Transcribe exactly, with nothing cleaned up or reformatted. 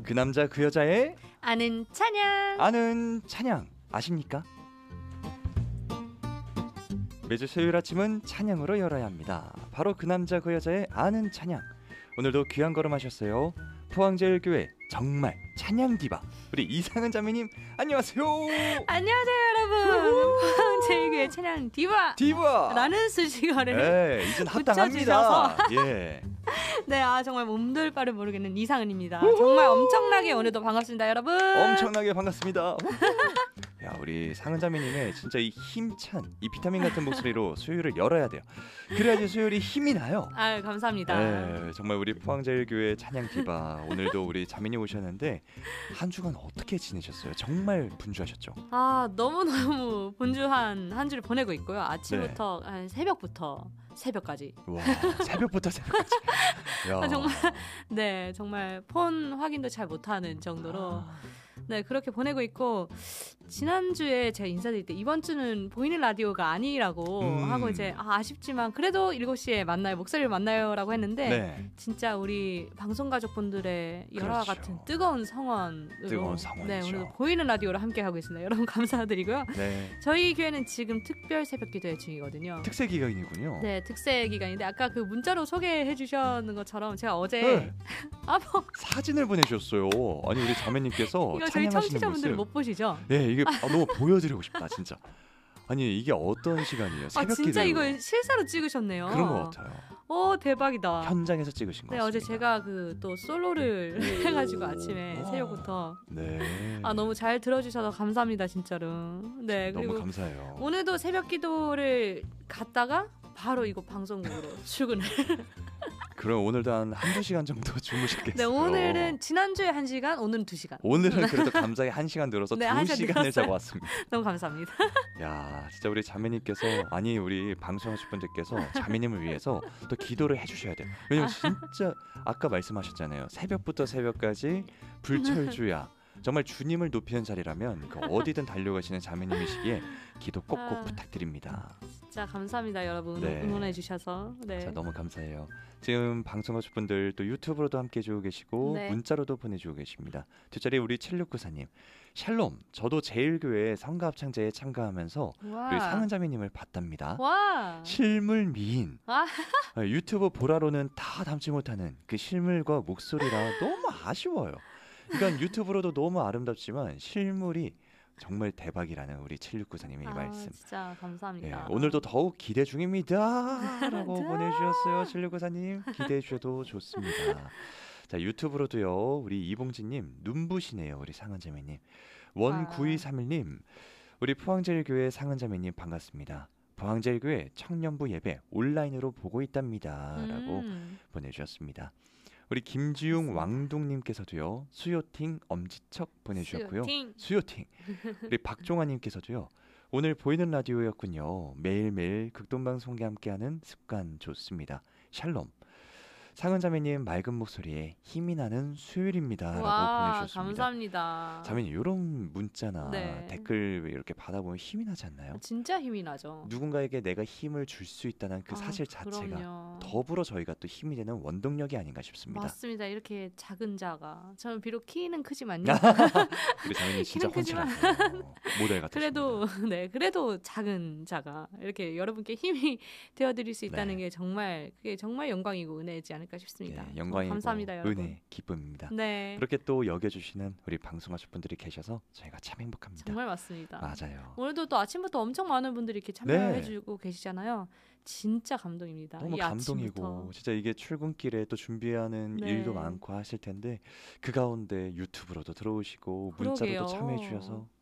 그 남자 그 여자의 아는 찬양. 아는 찬양 아십니까? 매주 수요일 아침은 찬양으로 열어야 합니다. 바로 그 남자 그 여자의 아는 찬양. 오늘도 귀한 걸음하셨어요. 포항제일교회 정말 찬양 디바 우리 이상은 자매님 안녕하세요. 안녕하세요 여러분. 포항제일교회 찬양 디바 디바 라는 수식어를 네, 이젠 합당합니다. 예. 네, 아 정말 몸둘 바를 모르겠는 이상은입니다. 정말 엄청나게 오늘도 반갑습니다, 여러분. 엄청나게 반갑습니다. 야, 우리 상은자매님의 진짜 이 힘찬 이 비타민 같은 목소리로 수요일을 열어야 돼요. 그래야지 수요일이 힘이 나요. 아, 감사합니다. 네, 정말 우리 포항제일교회 찬양 디바 오늘도 우리 자매님 오셨는데 한 주간 어떻게 지내셨어요? 정말 분주하셨죠? 아, 너무 너무 분주한 한 주를 보내고 있고요. 아침부터 네. 새벽부터 새벽까지. 와, 새벽부터 새벽까지. 야. 아, 정말 네, 정말 폰 확인도 잘 못하는 정도로. 아. 네, 그렇게 보내고 있고 지난주에 제가 인사드릴 때 이번 주는 보이는 라디오가 아니라고 음. 하고 이제 아, 아쉽지만 그래도 일곱 시에 만나요, 목소리를 만나요 라고 했는데 네. 진짜 우리 방송가족분들의 열화와 그렇죠. 같은 뜨거운 성원으로 뜨거운 성원이죠. 네, 오늘 보이는 라디오로 함께 하고 있습니다. 여러분 감사드리고요. 네. 저희 교회는 지금 특별 새벽 기도회 중이거든요. 특세 기간이군요. 네, 특세 기간인데 아까 그 문자로 소개해 주셨는 것처럼 제가 어제 네. 아, 뭐. 사진을 보내주셨어요. 아니 우리 자매님께서 이거 저희 청취자분들 못 보시죠? 네, 이게 아, 너무 보여드리고 싶다 진짜. 아니 이게 어떤 시간이에요? 새벽 아, 진짜 기도로. 이거 실사로 찍으셨네요. 그런 것 같아요. 오, 대박이다. 현장에서 찍으신 거 네, 같습니다. 어제 제가 그 또 솔로를 해가지고 아침에 새벽부터 네. 아 너무 잘 들어주셔서 감사합니다 진짜로. 네, 너무 그리고 감사해요. 오늘도 새벽 기도를 갔다가 바로 이거 방송국으로 출근을. 그럼 오늘도 한 한두 시간 정도 주무셨겠어요. 네, 오늘은 지난주에 한 시간, 오늘은 두 시간. 오늘은 그래도 감사히 한 시간 들어서 네, 두 시간을 자고 왔습니다. 너무 감사합니다. 야, 진짜 우리 자매님께서 아니 우리 방송하실 분들께서 자매님을 위해서 또 기도를 해주셔야 돼요. 왜냐면 진짜 아까 말씀하셨잖아요. 새벽부터 새벽까지 불철주야. 정말 주님을 높이는 자리라면 그 어디든 달려가시는 자매님이시기에 기도 꼭꼭 아, 부탁드립니다. 진짜 감사합니다 여러분. 네. 응원해 주셔서. 네. 진짜 너무 감사해요. 지금 방송하실 분들 또 유튜브로도 함께 해주고 계시고 네. 문자로도 보내주고 계십니다. 뒷자리 우리 칠육구사님 샬롬 저도 제일교회 성가합창제에 참가하면서 와. 우리 상은자매님을 봤답니다. 와. 실물 미인 유튜브 보라로는 다 담지 못하는 그 실물과 목소리라 너무 아쉬워요. 그러니까 유튜브로도 너무 아름답지만 실물이 정말 대박이라는 우리 칠육구사님의 아, 말씀. 진짜 감사합니다. 네, 오늘도 더욱 기대 중입니다. 라고 보내주셨어요. 칠육구사님. 기대해 주셔도 좋습니다. 자, 유튜브로도요. 우리 이봉진님 눈부시네요. 우리 상은자매님. 원구이삼일님 우리 포항제일교회 상은자매님 반갑습니다. 포항제일교회 청년부 예배 온라인으로 보고 있답니다. 라고 음. 보내주셨습니다. 우리 김지웅 왕동님께서도요. 수요팅 엄지척 보내주셨고요. 수요팅. 수요팅. 우리 박종환님께서도요. 오늘 보이는 라디오였군요. 매일매일 극동방송과 함께하는 습관 좋습니다. 샬롬. 상은자매님 맑은 목소리에 힘이 나는 수요일입니다. 라고 보내주셨습니다. 감사합니다. 자매님 이런 문자나 네. 댓글 이렇게 받아보면 힘이 나지 않나요? 진짜 힘이 나죠. 누군가에게 내가 힘을 줄 수 있다는 그 아, 사실 자체가 그럼요. 더불어 저희가 또 힘이 되는 원동력이 아닌가 싶습니다. 맞습니다. 이렇게 작은 자가 저는 비록 키는 크지만요. 우리 자매님 진짜 훤칠하세요. 모델 같으십니다. 그래도 네 그래도 작은 자가 이렇게 여러분께 힘이 되어드릴 수 있다는 네. 게 정말 그게 정말 영광이고 은혜지 않을까 싶습니다. 네, 영광이고 감사합니다, 여러분. 은혜, 기쁨입니다. 네. 그렇게 또 여겨주시는 우리 방송하실 분들이 계셔서 저희가 참 행복합니다. 정말 맞습니다. 맞아요. 오늘도 또 아침부터 엄청 많은 분들이 이렇게 참여해주고 네. 계시잖아요. 진짜 감동입니다. 너무 감동이고 아침부터. 진짜 이게 출근길에 또 준비하는 네. 일도 많고 하실 텐데 그 가운데 유튜브로도 들어오시고 그러게요. 문자로도 참여해 주셔서